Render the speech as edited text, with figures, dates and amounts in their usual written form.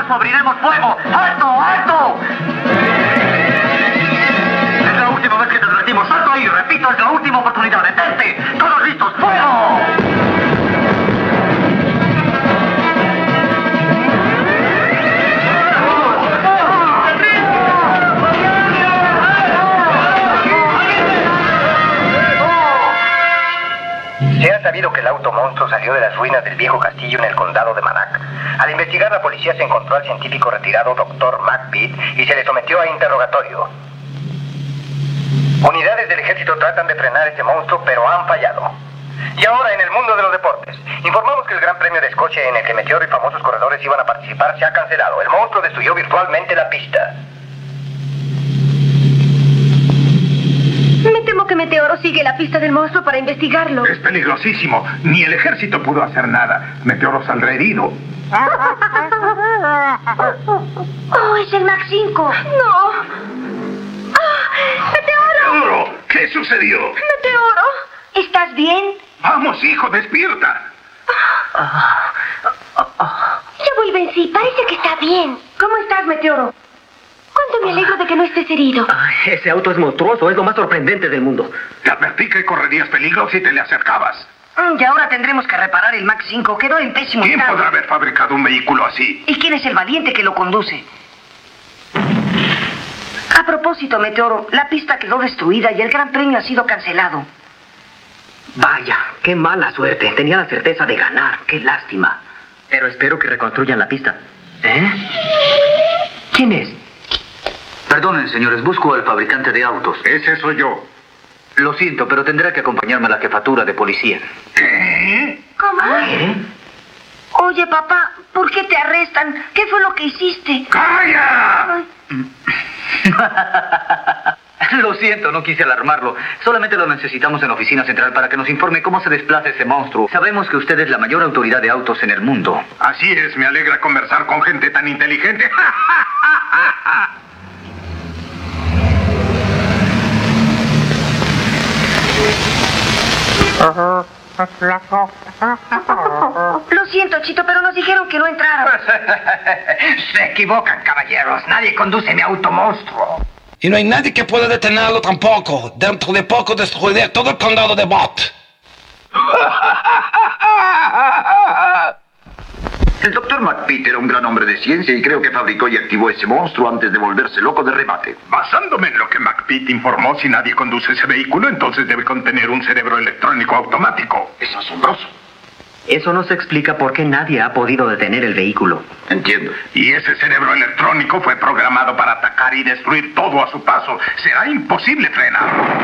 caso abriremos fuego. ¡Alto, alto! Es la última vez que te advertimos. ¡Alto ahí! Repito, es la última oportunidad. ¡Detente! ¡Todos listos! ¡Fuego! Se ha sabido que el auto monstruo salió de las ruinas del viejo castillo en el condado de Manac. Al investigar, la policía se encontró al científico retirado Dr. McPeet y se le sometió a interrogatorio. Unidades del ejército tratan de frenar este monstruo, pero han fallado. Y ahora, en el mundo de los deportes, informamos que el Gran Premio de Escocia, en el que Meteoro y famosos corredores iban a participar, se ha cancelado. El monstruo destruyó virtualmente la pista. Me temo que Meteoro sigue la pista del monstruo para investigarlo. Es peligrosísimo. Ni el ejército pudo hacer nada. Meteoro saldrá herido. Oh, es el Mach 5. No. ¡Meteoro! ¡Meteoro! ¿Qué sucedió? ¡Meteoro! ¿Estás bien? Vamos, hijo, despierta. Ya vuelve en sí. Parece que está bien. ¿Cómo estás, Meteoro? Cuánto me alegro de que no estés herido. Ese auto es monstruoso. Es lo más sorprendente del mundo. Te advertí que correrías peligro si te le acercabas. Y ahora tendremos que reparar el Mach 5. Quedó en pésimo ¿Quién estado. podrá haber fabricado un vehículo así? ¿Y quién es el valiente que lo conduce? A propósito, Meteoro, la pista quedó destruida y el Gran Premio ha sido cancelado. Vaya, qué mala suerte. Tenía la certeza de ganar. Qué lástima. Pero espero que reconstruyan la pista. ¿Eh? ¿Quién es? Perdonen, señores, busco al fabricante de autos. Ese soy yo. Lo siento, pero tendrá que acompañarme a la jefatura de policía. ¿Qué? ¿Cómo? ¿Eh? Oye, papá, ¿por qué te arrestan? ¿Qué fue lo que hiciste? ¡Calla! Ay, Lo siento, no quise alarmarlo. Solamente lo necesitamos en la oficina central para que nos informe cómo se desplaza ese monstruo. Sabemos que usted es la mayor autoridad de autos en el mundo. Así es, me alegra conversar con gente tan inteligente. lo siento, Chito, pero nos dijeron que no entraron. Se equivocan, caballeros. Nadie conduce mi auto monstruo. Y no hay nadie que pueda detenerlo tampoco. Dentro de poco destruiré todo el condado de Bot. El Dr. McPeet era un gran hombre de ciencia y creo que fabricó y activó ese monstruo antes de volverse loco de remate. Basándome en lo que McPeet informó, si nadie conduce ese vehículo, entonces debe contener un cerebro electrónico automático. Es asombroso. Eso nos explica por qué nadie ha podido detener el vehículo. Entiendo. Y ese cerebro electrónico fue programado para atacar y destruir todo a su paso. Será imposible frenarlo.